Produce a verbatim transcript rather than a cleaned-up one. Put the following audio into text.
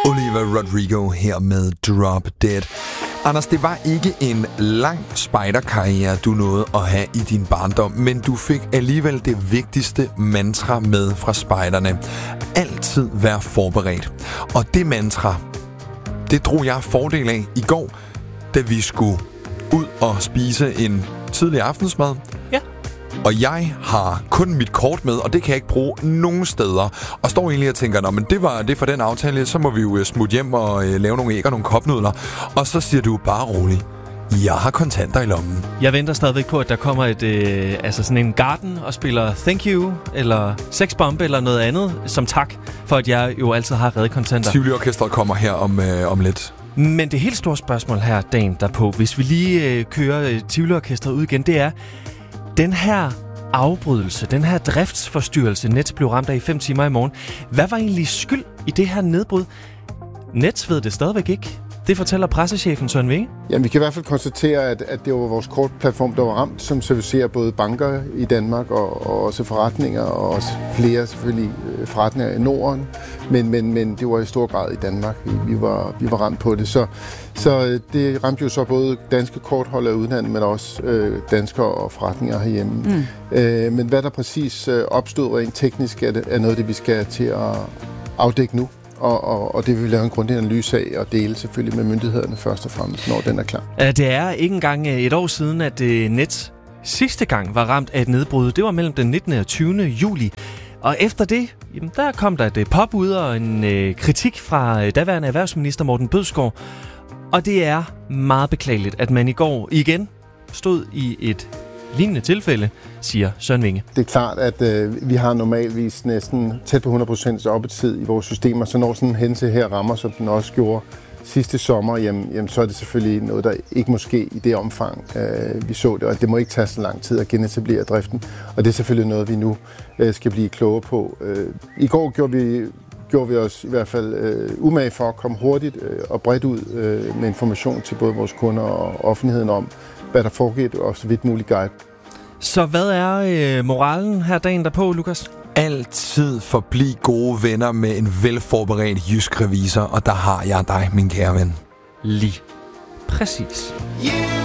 Olivia Rodrigo her med Drop Dead. Anders, det var ikke en lang spejderkarriere, du nåede at have i din barndom, men du fik alligevel det vigtigste mantra med fra spejderne. Altid vær forberedt. Og det mantra, det drog jeg fordel af i går, da vi skulle ud og spise en tidlig aftensmad. Ja. Og jeg har kun mit kort med, og det kan jeg ikke bruge nogen steder. Og står egentlig og tænker, nå, men det var det for den aftale, så må vi jo smutte hjem og øh, lave nogle æg og nogle kopnudler. Og så siger du bare roligt, jeg har kontanter i lommen. Jeg venter stadigvæk på, at der kommer et, øh, altså sådan en garden og spiller Thank You, eller Sexbomb, eller noget andet, som tak, for at jeg jo altid har reddet kontanter. Tivoli-orkestret kommer her om, øh, om lidt. Men det helt store spørgsmål her, dagen derpå, hvis vi lige øh, kører øh, Tivoli-orkestret ud igen, det er, den her afbrydelse, den her driftsforstyrrelse, Nets blev ramt af i fem timer i morgen. Hvad var egentlig skyld i det her nedbrud? Nets ved det stadigvæk ikke. Det fortæller pressechefen Søren Vinge. Jamen, vi kan i hvert fald konstatere, at, at det var vores kortplatform, der var ramt, som servicerer både banker i Danmark og, og også forretninger, og også flere selvfølgelig forretninger i Norden. Men, men, men det var i stor grad i Danmark, vi, vi, var, vi var ramt på det. Så, så det ramte jo så både danske kortholdere i udlandet, men også øh, danskere og forretninger herhjemme. Mm. Øh, men hvad der præcis øh, opstod rent teknisk, er, det, er noget af det, vi skal til at afdække nu. Og, og, og det vil vi lave en grundig analyse af og dele selvfølgelig med myndighederne først og fremmest, når den er klar. Det er ikke engang et år siden, at Nets sidste gang var ramt af et nedbrud. Det var mellem den nittende og tyvende juli. Og efter det, jamen, der kom der et påbud og en øh, kritik fra daværende erhvervsminister Morten Bødskov. Og det er meget beklageligt, at man i går igen stod i et lignende tilfælde, siger Søren Vinge. Det er klart, at øh, vi har normalvis næsten tæt på hundrede procent oppetid i vores systemer, så når sådan en hændelse her rammer, som den også gjorde sidste sommer, jamen, jamen, så er det selvfølgelig noget, der ikke må ske i det omfang, øh, vi så det, og det må ikke tage så lang tid at genetablere driften, og det er selvfølgelig noget, vi nu øh, skal blive klogere på. Øh, I går gjorde vi gjorde vi os i hvert fald øh, umage for at komme hurtigt øh, og bredt ud øh, med information til både vores kunder og offentligheden om, hvad der foregik, og så vidt muligt guide. Så hvad er øh, moralen her dagen derpå, Lukas? Altid forbliv gode venner med en velforberedt jysk revisor, og der har jeg dig, min kære ven. Lige præcis. Yeah.